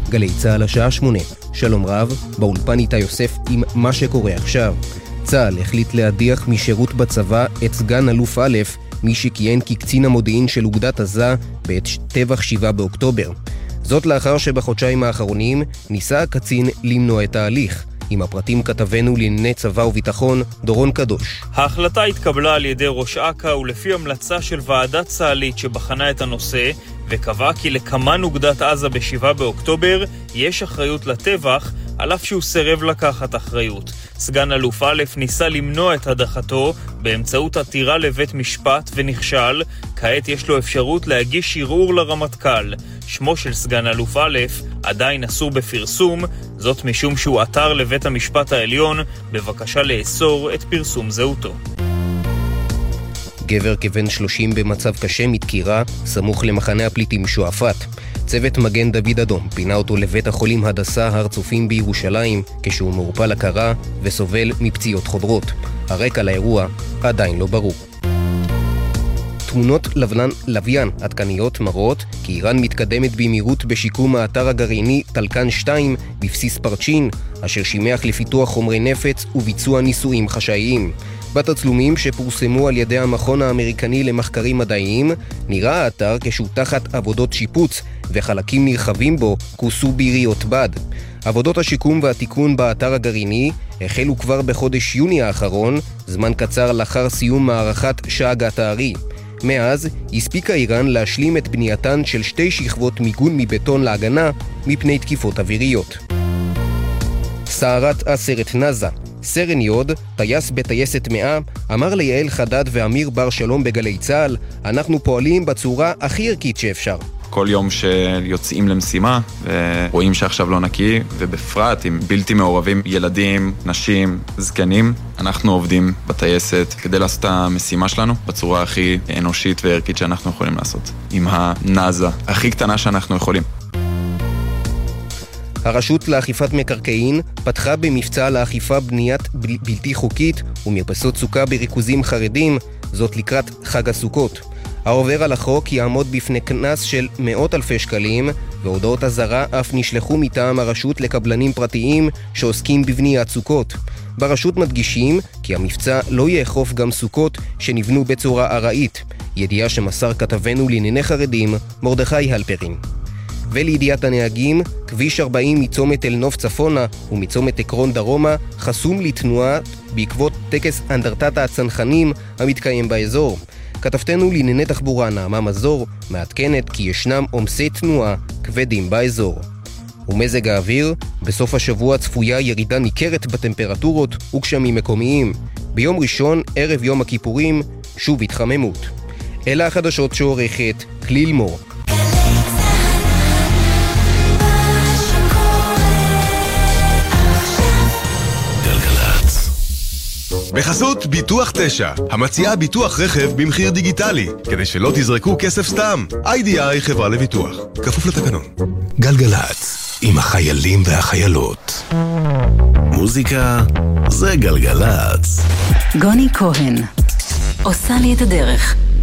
גלי צהל השעה 8. שלום רב, באולפן איתה יוסף עם מה שקורה עכשיו. צהל החליט להדיח משירות בצבא את סגן אלוף א', מי שכיהן כקצין המודיעין של אוגדת עזה בעת טבח 7 באוקטובר. זאת לאחר שבחודשיים האחרונים ניסה הקצין למנוע את ההליך. עם הפרטים כתבנו לענייני צבא וביטחון, דורון קדוש. ההחלטה התקבלה על ידי ראש אכ"א ולפי המלצה של ועדת צה"לית שבחנה את הנושא, וקבע כי לקמן אוגדת עזה ב7 באוקטובר יש אחריות לטבח, על אף שהוא סירב לקחת אחריות. סגן אלוף א' ניסה למנוע את הדחתו באמצעות עתירה לבית משפט ונכשל. כעת יש לו אפשרות להגיש ערעור לרמטכ"ל. שמו של סגן אלוף א' עדיין אסור בפרסום, זאת משום שהוא עתר לבית המשפט העליון בבקשה לאסור את פרסום זהותו. גבר כבן 30 במצב קשה מתקירה, סמוך למחנה הפליטים שועפאט. צוות מגן דוד אדום פינה אותו לבית החולים הדסה הר צופים בירושלים, כשהוא מעורפל הכרה וסובל מפציעות חודרות. הרקע לאירוע עדיין לא ברור. תמונות לוויין עדכניות מראות כי איראן מתקדמת במהירות בשיקום האתר הגרעיני טלקן 2 בבסיס פרצ'ין, אשר שימח לפיתוח חומרי נפץ וביצוע ניסויים חשאיים. בתצלומים שפורסמו על ידי המכון האמריקני למחקרים מדעיים, נראה האתר כשהוא תחת עבודות שיפוץ, וחלקים נרחבים בו כוסו ביריות בד. עבודות השיקום והתיקון באתר הגרעיני החלו כבר בחודש יוני האחרון, זמן קצר לאחר סיום מערכת שאגת הארי. מאז הספיקה איראן להשלים את בנייתן של 2 שכבות מיגון מבטון להגנה מפני תקיפות אוויריות. סערת הסרט נזה. סרן יוד, טייס בטייסת 100, אמר ליעל חדד ואמיר בר שלום בגלי צהל, אנחנו פועלים בצורה הכי ערכית שאפשר. כל יום שיוצאים למשימה ורואים שעכשיו לא נקי, ובפרט עם בלתי מעורבים ילדים, נשים, זקנים, אנחנו עובדים בטייסת כדי לעשות את המשימה שלנו בצורה הכי אנושית וערכית שאנחנו יכולים לעשות. עם הנזה הכי קטנה שאנחנו יכולים. הרשות לאכיפת מקרקעין פתחה במבצע לאכיפה בניית בלתי חוקית ומרפסות סוכה בריכוזים חרדים, זאת לקראת חג הסוכות. העובר על החוק יעמוד בפני קנס של מאות אלפי שקלים, והודעות אזהרה אף נשלחו מטעם הרשות לקבלנים פרטיים שעוסקים בבניית סוכות. ברשות מדגישים כי המבצע לא יאכוף גם סוכות שנבנו בצורה ארעית, ידיעה שמסר כתבנו לענייני חרדים מרדכי הלפרין. ולידיעת הנהגים, כביש 40 מצומת אל נוף צפונה ומצומת עקרון דרומה חסום לתנועה בעקבות טקס אנדרטת הצנחנים המתקיים באזור. כתבתנו לענייני תחבורה נעמה מזור מעדכנת כי ישנם עומסי תנועה כבדים באזור. ומזג האוויר, בסוף השבוע צפויה ירידה ניכרת בטמפרטורות וגשמים מקומיים. ביום ראשון, ערב יום הכיפורים, שוב התחממות. אלה החדשות שעורכת כליל מור. בחסות ביטוח 9, המציעה ביטוח רכב במחיר דיגיטלי, כדי שלא תזרקו כסף סתם. IDI חברה לביטוח, כפוף לתקנון. גלגלץ, עם החיילים והחיילות. מוזיקה זה גלגלץ. גוני כהן, עושה לי את הדרך.